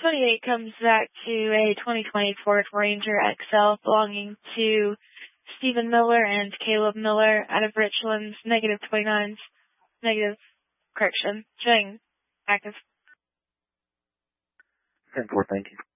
28 comes back to a 2020 Ford Ranger XL belonging to Stephen Miller and Caleb Miller out of Richlands, negative 29s, showing active. 10-4, thank you.